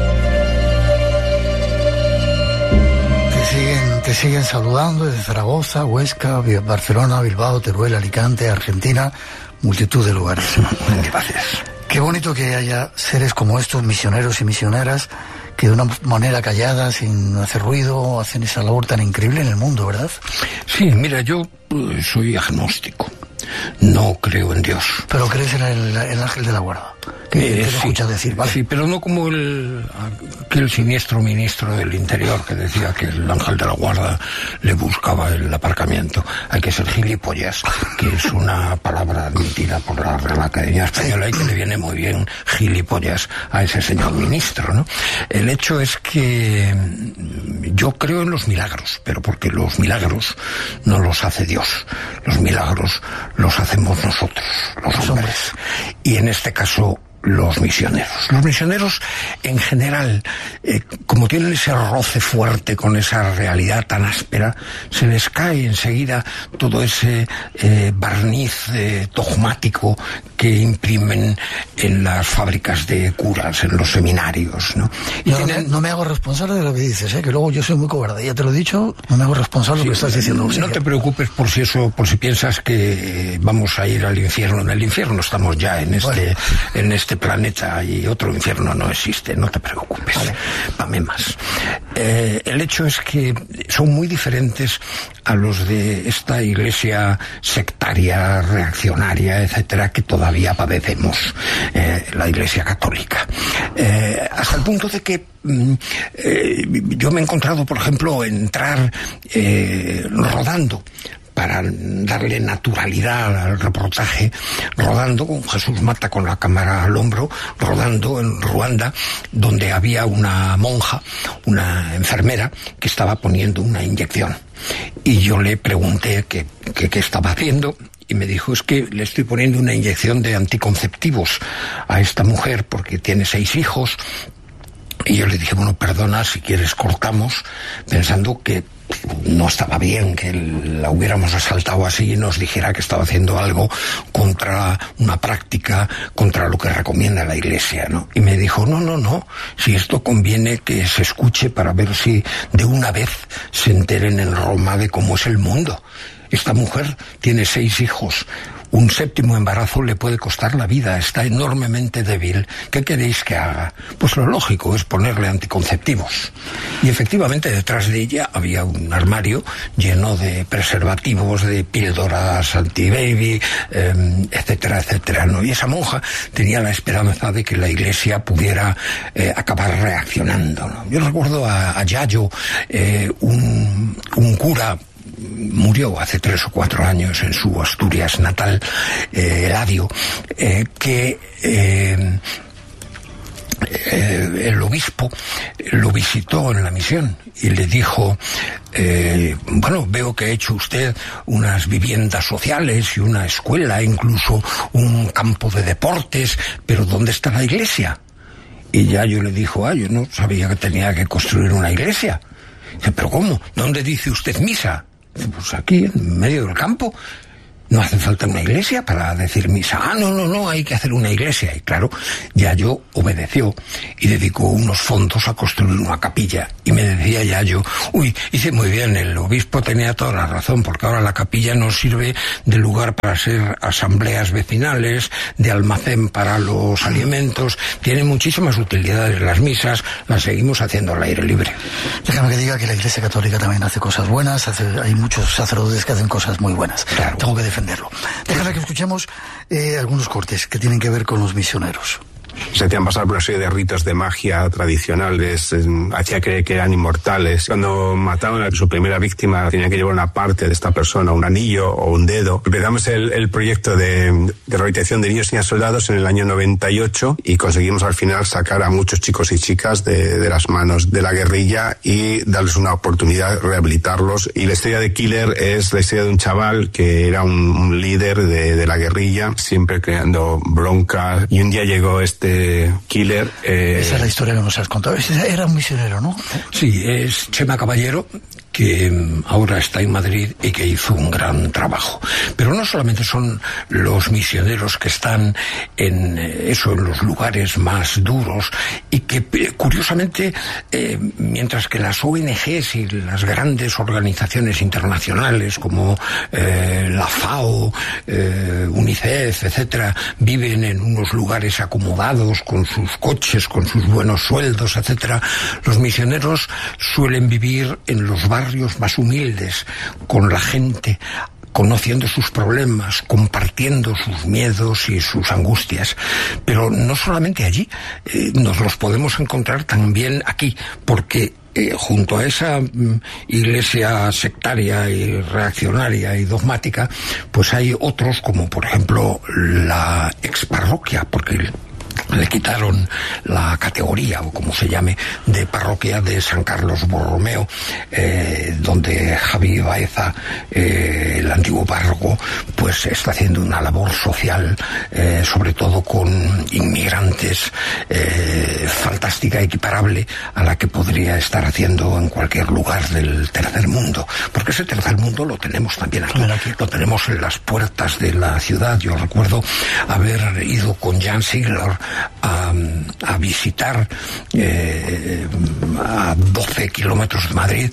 Te siguen, te siguen saludando desde Zaragoza, Huesca, Barcelona, Bilbao, Teruel, Alicante, Argentina, multitud de lugares. Gracias. Qué bonito que haya seres como estos, misioneros y misioneras, que de una manera callada, sin hacer ruido, hacen esa labor tan increíble en el mundo, ¿verdad? Sí, mira, yo eh, soy agnóstico. No creo en Dios. Pero crees en el, el ángel de la guarda. Que eh, te lo sí, escuchas decir, ¿vale? Sí, pero no como el aquel siniestro ministro del Interior que decía que el ángel de la guarda le buscaba el aparcamiento. Hay que ser gilipollas, que es una palabra admitida por la Real Academia Española y que le viene muy bien gilipollas a ese señor ministro, ¿no? El hecho es que yo creo en los milagros, pero porque los milagros no los hace Dios. Los milagros los hacemos nosotros, los hombres. Y en este caso, los misioneros. Los misioneros, en general, eh, como tienen ese roce fuerte con esa realidad tan áspera, se les cae enseguida todo ese eh, barniz eh, dogmático que imprimen en las fábricas de curas, en los seminarios, ¿no? Y no, tienen... no me hago responsable de lo que dices, ¿eh? Que luego yo soy muy cobarde, ya te lo he dicho, no me hago responsable de lo sí, que estás diciendo. No, no te preocupes por si eso, por si piensas que vamos a ir al infierno. En el infierno estamos ya, en este, bueno. en este planeta, y otro infierno no existe, no te preocupes. Vale. Dame más. Eh, el hecho es que son muy diferentes a los de esta iglesia sectaria, reaccionaria, etcétera, que todavía padecemos, eh, la iglesia católica. Eh, hasta el punto de que mm, eh, yo me he encontrado, por ejemplo, entrar eh, rodando para darle naturalidad al reportaje, rodando con Jesús Mata con la cámara al hombro, rodando en Ruanda, donde había una monja, una enfermera, que estaba poniendo una inyección. Y yo le pregunté qué qué qué estaba haciendo, y me dijo, es que le estoy poniendo una inyección de anticonceptivos a esta mujer porque tiene seis hijos. Y yo le dije, bueno, perdona, si quieres cortamos, pensando que no estaba bien que la hubiéramos asaltado así y nos dijera que estaba haciendo algo contra una práctica, contra lo que recomienda la Iglesia, ¿no? Y me dijo, no, no, no, si esto conviene que se escuche para ver si de una vez se enteren en Roma de cómo es el mundo. Esta mujer tiene seis hijos, un séptimo embarazo le puede costar la vida, está enormemente débil. ¿Qué queréis que haga? Pues lo lógico es ponerle anticonceptivos. Y efectivamente detrás de ella había un armario lleno de preservativos, de píldoras anti-baby, eh, etcétera, etcétera, ¿no? Y esa monja tenía la esperanza de que la Iglesia pudiera eh, acabar reaccionando, ¿no? Yo recuerdo a, a Yayo, eh, un, un cura, murió hace tres o cuatro años en su Asturias natal, eh, Eladio, eh, que eh, eh, el obispo lo visitó en la misión y le dijo, eh, bueno, veo que ha hecho usted unas viviendas sociales y una escuela, incluso un campo de deportes, pero ¿dónde está la iglesia? Y Yayo le dijo, ah, yo no sabía que tenía que construir una iglesia. Dice, pero ¿cómo? ¿Dónde dice usted misa? Pues aquí, en medio del campo. No hace falta una iglesia para decir misa. Ah, no, no, no, hay que hacer una iglesia. Y claro, Yayo obedeció y dedicó unos fondos a construir una capilla. Y me decía Yayo, uy, hice muy bien, el obispo tenía toda la razón, porque ahora la capilla nos sirve de lugar para hacer asambleas vecinales, de almacén para los alimentos, tiene muchísimas utilidades. Las misas las seguimos haciendo al aire libre. Déjame que diga que la Iglesia Católica también hace cosas buenas, hace, hay muchos sacerdotes que hacen cosas muy buenas. Claro. Tengo que defender. Déjame que escuchemos eh, algunos cortes que tienen que ver con los misioneros. Se hacían pasar por una serie de ritos de magia tradicionales, eh, hacía creer que eran inmortales. Cuando mataron a su primera víctima, tenía que llevar una parte de esta persona, un anillo o un dedo. Empezamos el, el proyecto de, de rehabilitación de niños y niñas soldados en el año noventa y ocho y conseguimos al final sacar a muchos chicos y chicas de, de las manos de la guerrilla y darles una oportunidad de rehabilitarlos. Y la historia de Killer es la historia de un chaval que era un, un líder de, de la guerrilla, siempre creando bronca. Y un día llegó este Killer. Eh... Esa es la historia que nos has contado. Era un misionero, ¿no? Sí, es Chema Caballero, que ahora está en Madrid y que hizo un gran trabajo. Pero no solamente son los misioneros que están en eso, en los lugares más duros, y que curiosamente, eh, mientras que las O N Ges y las grandes organizaciones internacionales como eh, la FAO, eh, UNICEF, etcétera, viven en unos lugares acomodados con sus coches, con sus buenos sueldos, etcétera, los misioneros suelen vivir en los barrios barrios más humildes, con la gente, conociendo sus problemas, compartiendo sus miedos y sus angustias. Pero no solamente allí, eh, nos los podemos encontrar también aquí, porque Eh, junto a esa mm, iglesia sectaria y reaccionaria y dogmática, pues hay otros, como por ejemplo la exparroquia, porque le quitaron la categoría, o como se llame, de parroquia de San Carlos Borromeo, eh, donde Javi Baeza, eh, el antiguo párroco, pues está haciendo una labor social, eh, sobre todo con inmigrantes, eh, fantástica, equiparable a la que podría estar haciendo en cualquier lugar del tercer mundo, porque ese tercer mundo lo tenemos también aquí, lo tenemos en las puertas de la ciudad. Yo recuerdo haber ido con Jan Sigler A, a visitar eh, a doce kilómetros de Madrid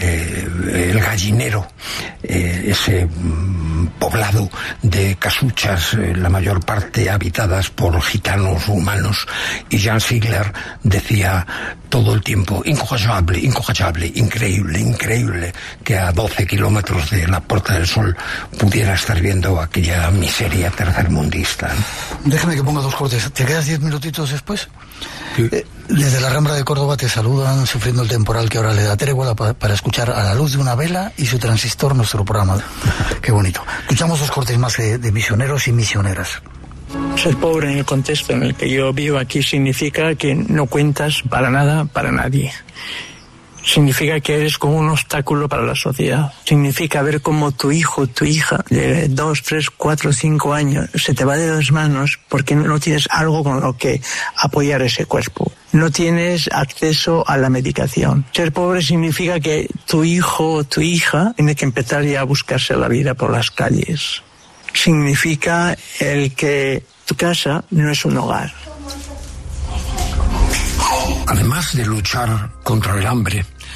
eh, el Gallinero, eh, ese mm, poblado de casuchas, eh, la mayor parte habitadas por gitanos humanos, y Jan Sigler decía todo el tiempo, incomparable, incomparable, increíble, increíble, que a doce kilómetros de la Puerta del Sol pudiera estar viendo aquella miseria tercermundista. Déjame que ponga dos cortes. ¿Te quedas diez minutitos después? Sí. Eh, desde la Rambla de Córdoba te saludan, sufriendo el temporal que ahora le da tregua para, para escuchar a la luz de una vela y su transistor nuestro programa. Qué bonito. Escuchamos dos cortes más de, de misioneros y misioneras. Ser pobre en el contexto en el que yo vivo aquí significa que no cuentas para nada, para nadie. Significa que eres como un obstáculo para la sociedad. Significa ver cómo tu hijo, tu hija, de dos, tres, cuatro, cinco años, se te va de las manos porque no tienes algo con lo que apoyar ese cuerpo. No tienes acceso a la medicación. Ser pobre significa que tu hijo o tu hija tiene que empezar ya a buscarse la vida por las calles. Significa el que tu casa no es un hogar. Además de luchar contra el hambre,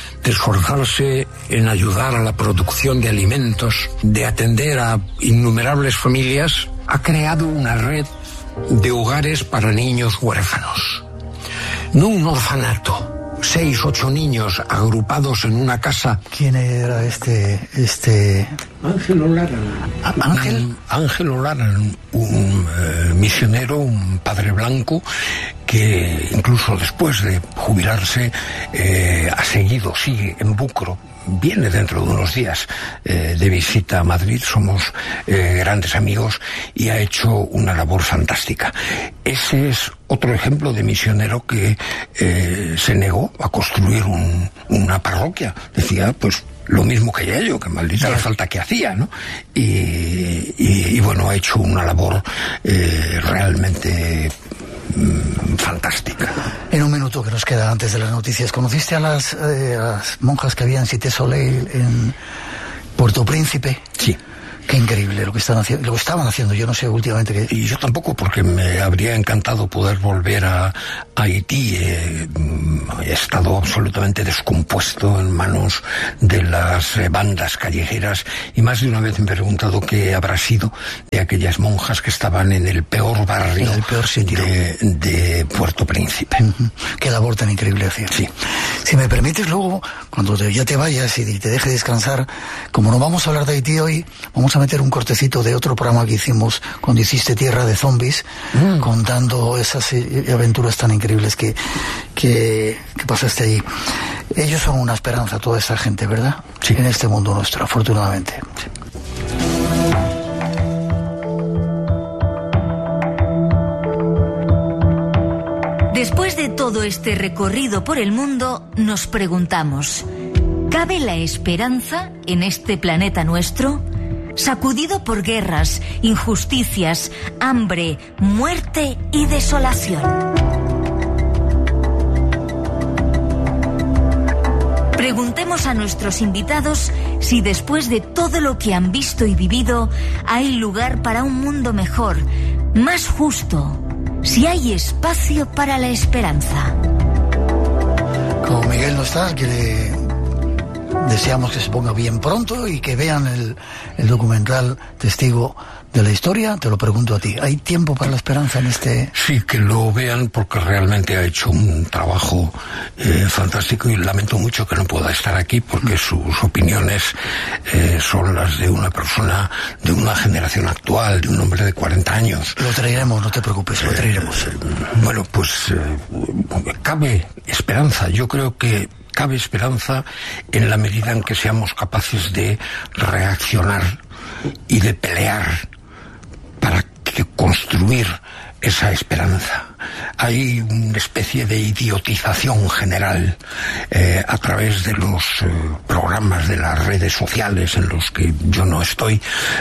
de esforzarse en ayudar a la producción de alimentos, de atender a innumerables familias, ha creado una red de hogares para niños huérfanos. No un orfanato, seis, ocho niños agrupados en una casa. ¿Quién era este, este... Ángel Olaran. ¿Ángel? Ángel Olaran, un eh, misionero, un padre blanco, que incluso después de jubilarse eh, ha seguido, sigue en Bucro. Viene dentro de unos días eh, de visita a Madrid, somos eh, grandes amigos, y ha hecho una labor fantástica. Ese es otro ejemplo de misionero que eh, se negó a construir un, una parroquia. Decía, pues, lo mismo que yo, que maldita la falta que hacía, ¿no? Y, y, y bueno, ha hecho una labor eh, realmente mmm, fantástica. En un minuto que nos queda antes de las noticias, ¿conociste a las, eh, a las monjas que había en Cité Soleil, en Puerto Príncipe? Sí. Qué increíble lo que están haciendo, lo que estaban haciendo. Yo no sé últimamente qué. Y yo tampoco, porque me habría encantado poder volver a, a Haití. Eh, he estado absolutamente descompuesto en manos de las eh, bandas callejeras, y más de una vez me he preguntado qué habrá sido de aquellas monjas que estaban en el peor barrio, en el peor sitio de, de Puerto Príncipe. Uh-huh. Qué labor tan increíble hacían. Sí. Si me permites, luego, cuando te, ya te vayas y te deje descansar, como no vamos a hablar de Haití hoy, vamos a meter un cortecito de otro programa que hicimos cuando hiciste Tierra de Zombies, mm. contando esas aventuras tan increíbles que, que, que pasaste allí. Ellos son una esperanza, toda esa gente, ¿verdad? Sí. En este mundo nuestro, afortunadamente. Sí. Después de todo este recorrido por el mundo, nos preguntamos, ¿cabe la esperanza en este planeta nuestro? Sacudido por guerras, injusticias, hambre, muerte y desolación. Preguntemos a nuestros invitados si después de todo lo que han visto y vivido hay lugar para un mundo mejor, más justo, si hay espacio para la esperanza. Como Miguel no está, que le deseamos que se ponga bien pronto y que vean el, el documental Testigo de la Historia. Te lo pregunto a ti, ¿hay tiempo para la esperanza en este...? Sí, que lo vean, porque realmente ha hecho un trabajo eh, fantástico, y lamento mucho que no pueda estar aquí, porque sus opiniones eh, son las de una persona de una generación actual, de un hombre de cuarenta años. Lo traeremos, no te preocupes, lo traeremos. Eh, bueno, pues eh, cabe esperanza. Yo creo que cabe esperanza en la medida en que seamos capaces de reaccionar y de pelear para que construir esa esperanza. Hay una especie de idiotización general eh, a través de los eh, programas de las redes sociales en los que yo no estoy,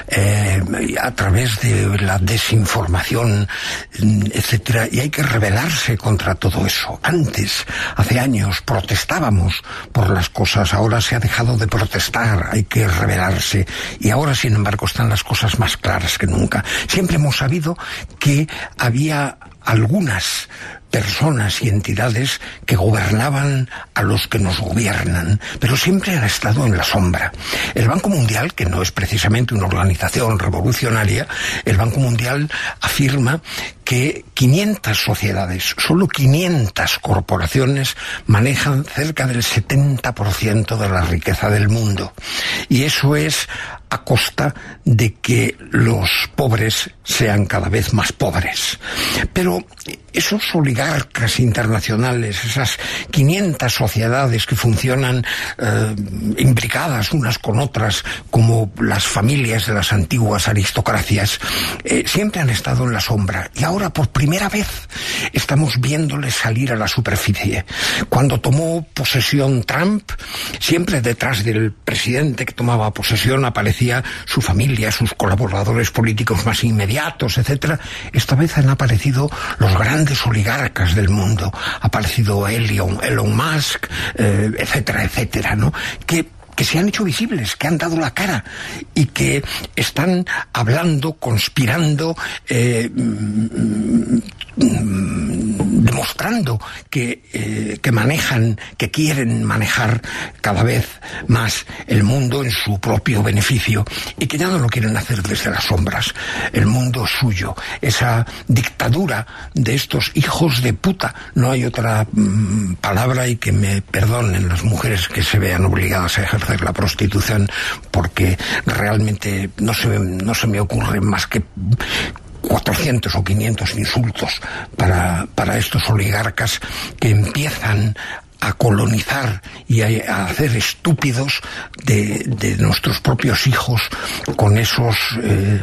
eh, a través de la desinformación, etcétera, y hay que rebelarse contra todo eso. Antes, hace años, protestábamos por las cosas, ahora se ha dejado de protestar, hay que rebelarse, y ahora, sin embargo, están las cosas más claras que nunca. Siempre hemos sabido que había algunas personas y entidades que gobernaban a los que nos gobiernan, pero siempre han estado en la sombra. El Banco Mundial, que no es precisamente una organización revolucionaria, el Banco Mundial afirma que quinientas sociedades, solo quinientas corporaciones manejan cerca del setenta por ciento de la riqueza del mundo. Y eso es a costa de que los pobres sean cada vez más pobres. Pero esos oligarcas internacionales, esas quinientas sociedades que funcionan eh, imbricadas unas con otras, como las familias de las antiguas aristocracias, eh, siempre han estado en la sombra. Y ahora, por primera vez, estamos viéndoles salir a la superficie. Cuando tomó posesión Trump, siempre detrás del presidente que tomaba posesión aparecía su familia, sus colaboradores políticos más inmediatos, etcétera. Esta vez han aparecido los grandes oligarcas del mundo. Ha aparecido Elon, Elon Musk, eh, etcétera, etcétera, ¿no? Que que se han hecho visibles, que han dado la cara y que están hablando, conspirando, eh, demostrando que, eh, que manejan, que quieren manejar cada vez más el mundo en su propio beneficio y que ya no lo quieren hacer desde las sombras. El mundo es suyo. Esa dictadura de estos hijos de puta, no hay otra mm, palabra, y que me perdonen las mujeres que se vean obligadas a ejercer la prostitución, porque realmente no se, no se me ocurre más que cuatrocientos o quinientos insultos para, para estos oligarcas que empiezan a colonizar y a, a hacer estúpidos de, de nuestros propios hijos con esos eh,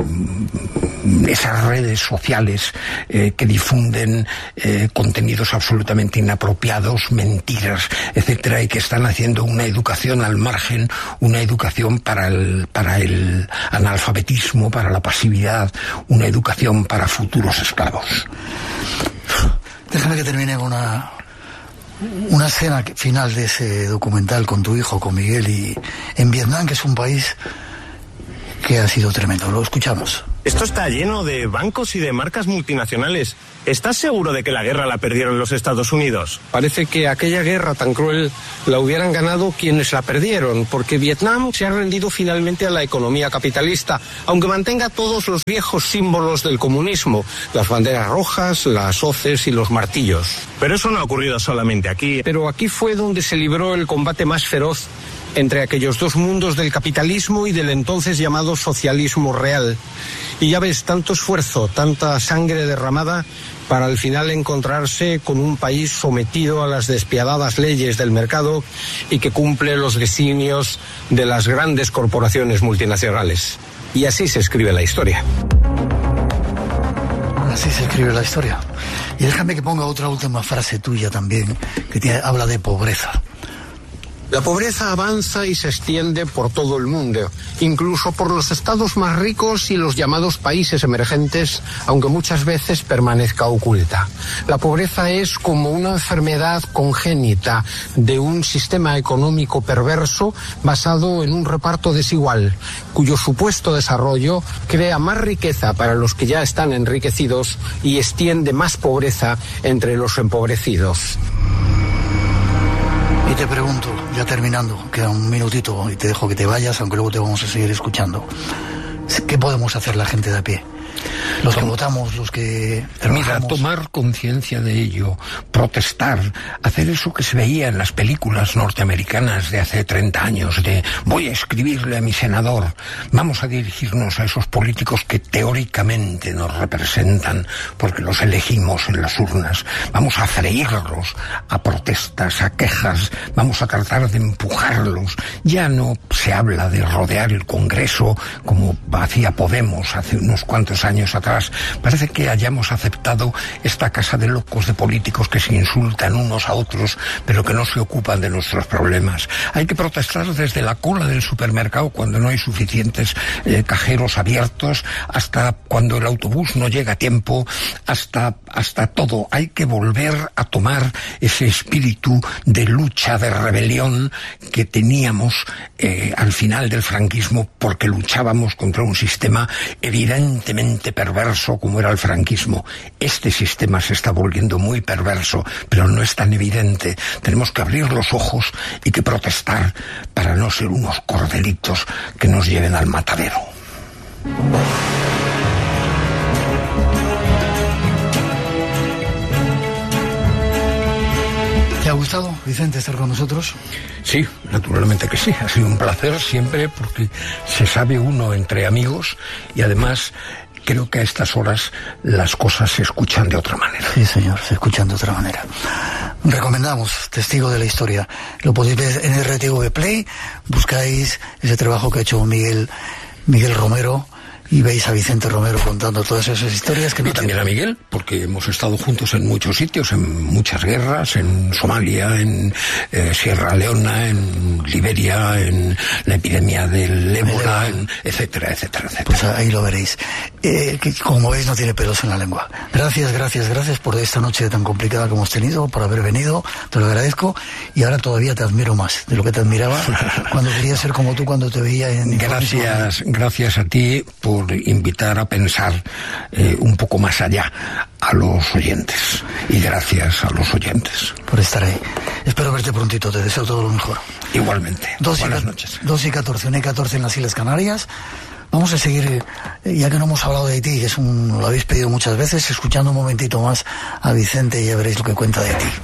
esas redes sociales eh, que difunden eh, contenidos absolutamente inapropiados, mentiras, etcétera, y que están haciendo una educación al margen, una educación para el para el analfabetismo, para la pasividad, una educación para futuros esclavos. Déjame que termine con una una escena final de ese documental con tu hijo, con Miguel, y en Vietnam, que es un país que ha sido tremendo. Lo escuchamos. Esto está lleno de bancos y de marcas multinacionales. ¿Estás seguro de que la guerra la perdieron los Estados Unidos? Parece que aquella guerra tan cruel la hubieran ganado quienes la perdieron, porque Vietnam se ha rendido finalmente a la economía capitalista, aunque mantenga todos los viejos símbolos del comunismo, las banderas rojas, las hoces y los martillos. Pero eso no ha ocurrido solamente aquí. Pero aquí fue donde se libró el combate más feroz entre aquellos dos mundos del capitalismo y del entonces llamado socialismo real. Y ya ves, tanto esfuerzo, tanta sangre derramada para al final encontrarse con un país sometido a las despiadadas leyes del mercado y que cumple los designios de las grandes corporaciones multinacionales. Y así se escribe la historia. Así se escribe la historia. Y déjame que ponga otra última frase tuya también, que te habla de pobreza. La pobreza avanza y se extiende por todo el mundo, incluso por los estados más ricos y los llamados países emergentes, aunque muchas veces permanezca oculta. La pobreza es como una enfermedad congénita de un sistema económico perverso basado en un reparto desigual, cuyo supuesto desarrollo crea más riqueza para los que ya están enriquecidos y extiende más pobreza entre los empobrecidos. Y te pregunto, ya terminando, queda un minutito y te dejo que te vayas, aunque luego te vamos a seguir escuchando. ¿Qué podemos hacer la gente de a pie? Los que votamos, los que trabajamos. Mira, tomar conciencia de ello, protestar, hacer eso que se veía en las películas norteamericanas de hace treinta años, de voy a escribirle a mi senador. Vamos a dirigirnos a esos políticos que teóricamente nos representan, porque los elegimos en las urnas. Vamos a freírlos a protestas, a quejas, vamos a tratar de empujarlos. Ya no se habla de rodear el Congreso como hacía Podemos hace unos cuantos años atrás. Parece que hayamos aceptado esta casa de locos de políticos que se insultan unos a otros, pero que no se ocupan de nuestros problemas. Hay que protestar desde la cola del supermercado cuando no hay suficientes eh, cajeros abiertos, hasta cuando el autobús no llega a tiempo, hasta, hasta todo. Hay que volver a tomar ese espíritu de lucha, de rebelión que teníamos eh, al final del franquismo, porque luchábamos contra un sistema evidentemente perverso como era el franquismo. Este sistema se está volviendo muy perverso, pero no es tan evidente. Tenemos que abrir los ojos y que protestar para no ser unos corderitos que nos lleven al matadero. ¿Te ha gustado, Vicente, estar con nosotros? Sí, naturalmente que sí. Ha sido un placer siempre, porque se sabe uno entre amigos y además creo que a estas horas las cosas se escuchan de otra manera. Sí, señor, se escuchan de otra manera. Recomendamos Testigo de la Historia. Lo podéis ver en R T V Play. Buscáis ese trabajo que ha hecho Miguel, Miguel Romero, y veis a Vicente Romero contando todas esas historias que no y también a Miguel, porque hemos estado juntos en muchos sitios, en muchas guerras, en Somalia, en eh, Sierra Leona, en Liberia, en la epidemia del ébola, en etcétera, etcétera, etcétera. Pues ahí lo veréis. eh, que como veis no tiene pelos en la lengua. Gracias, gracias, gracias por esta noche tan complicada que hemos tenido, por haber venido, te lo agradezco, y ahora todavía te admiro más de lo que te admiraba cuando quería ser como tú, cuando te veía en... Gracias, gracias a ti por invitar a pensar eh, un poco más allá a los oyentes, y gracias a los oyentes por estar ahí. Espero verte prontito, te deseo todo lo mejor. Igualmente. Dos Buenas y, noches. dos y catorce, una y catorce en las Islas Canarias. Vamos a seguir, ya que no hemos hablado de Haití, que es un, lo habéis pedido muchas veces, escuchando un momentito más a Vicente y ya veréis lo que cuenta de Haití.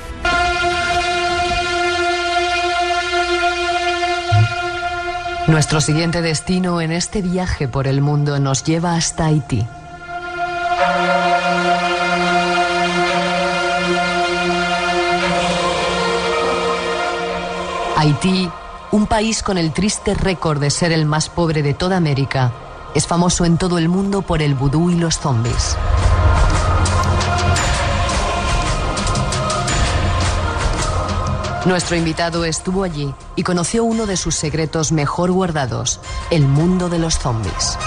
Nuestro siguiente destino en este viaje por el mundo nos lleva hasta Haití. Haití, un país con el triste récord de ser el más pobre de toda América, es famoso en todo el mundo por el vudú y los zombies. Nuestro invitado estuvo allí y conoció uno de sus secretos mejor guardados, el mundo de los zombies.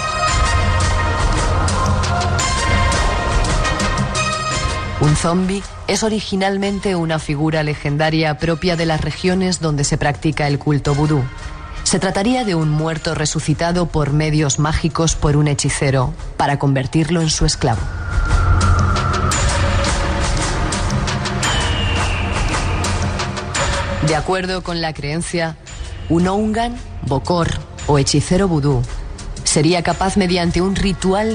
Un zombi es originalmente una figura legendaria propia de las regiones donde se practica el culto vudú. Se trataría de un muerto resucitado por medios mágicos por un hechicero para convertirlo en su esclavo. De acuerdo con la creencia, un Oungan, Bokor o hechicero vudú sería capaz mediante un ritual